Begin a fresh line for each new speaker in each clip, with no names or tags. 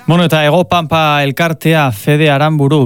Eta Egopampa elkartea Fede Aranburu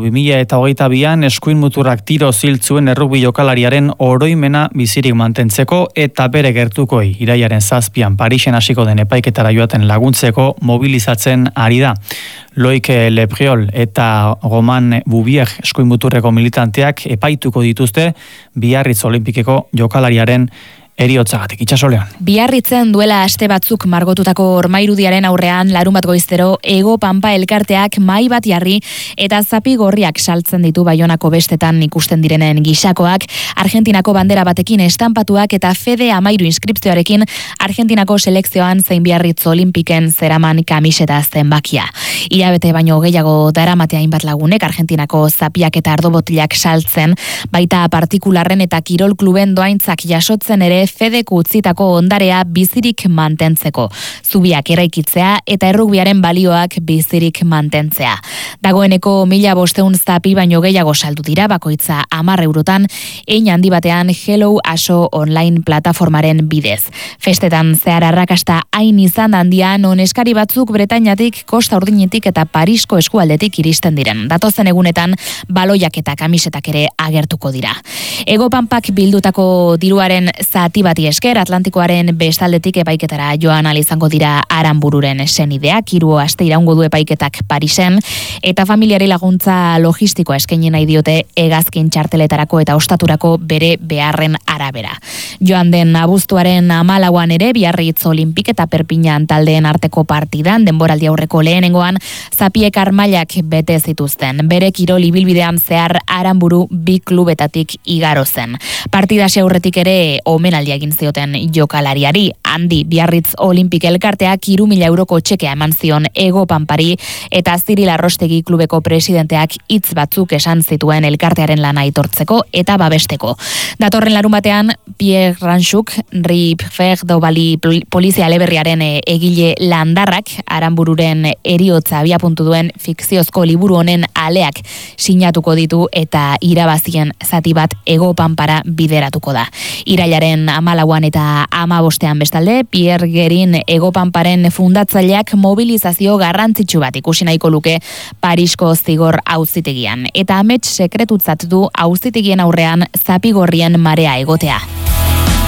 2022an eskuin muturrak tiro ziltzuen errugbi jokalariaren oroimena bizirik mantentzeko eta bere gertukoi irailaren 7an Parisen hasiko den epaiketara joaten laguntzeko mobilizatzen ari da. Loik Lepriol eta Roman Bouvier eskuin muturreko militanteak epaituko dituzte Biarritz Olimpikeko jokalariaren eriotzagatik. Itxasolean.
Biarritzen duela aste batzuk margotutako ormairudiaren aurrean larunbat goizero Egopampa elkarteak mahai bat jarri eta zapi gorriak saltzen ditu Baionako bestetan ikusten direnen gisakoak, Argentinako bandera batekin estanpatuak eta Fede 13 inskripzioarekin Argentinako selekzioan zein Biarritz Olimpiken zeraman kamiseta zenbakia. Hilabete baino gehiago daramatea hainbat lagunek Argentinako zapiak eta ardobotilak saltzen, baita partikularren eta kirol kluben doaintzak jasotzen ere Fedek utzitako ondarea bizirik mantentzeko, zubiak eraikitzea eta errugbiaren balioak bizirik mantentzea. Dagoeneko 1500 zapi baino gehiago saldu dira, bakoitza 10 eurotan, hein handi batean Hello Aso online plataformaren bidez. Festetan zehar arrakasta hain izan handia non eskari batzuk Bretainatik, Kosta Urdinetik eta Parisko eskualdetik iristen diren. Datozen egunetan baloiak eta kamisetak ere agertuko dira. Egopampak bildutako diruaren zati bati esker Atlantikoaren bestaldetik epaiketara joan ahal izango dira Aranbururen senideak, 3 aste iraungo du epaiketak Parisen, eta familiari laguntza logistikoa eskaini nahi diote hegazkin txarteletarako eta ostaturako bere beharren arabera. Joan den abuztuaren 14an ere Biarritz Olimpik eta Perpiñan taldeen arteko partidan denboraldi aurreko lehenengoan zapiek armailak bete zituzten. Bere kirol ibilbidean zehar Aranburu bi klubetatik igaro zen. Partidasi aurretik ere omenaldi egin zioten jokalariari. Handi Biarritz Olimpik elkarteak 3.000 euroko txekea eman zion Egopamparri eta Ziril Arrostegi klubeko presidenteak hitz batzuk esan zituen elkartearen lana aitortzeko eta babesteko. Datorren larunbatean Pierre Ranchuk, Rip Ferdobali polizia eleberriaren egile landarrak Aranbururen eriotza abiapuntu duen fikziozko liburu honen aleak sinatuko ditu eta irabazien zati bat Egopampara bideratuko da. Irailaren 14an eta 15ean bestalde, Pierre Gerin Egopamparen fundatzaileak mobilizazio garrantzitsu bat ikusi nahiko luke Parisko zigor auzitegian. Eta amets sekretutzat du auzitegien aurrean zapigorrien marea egotea.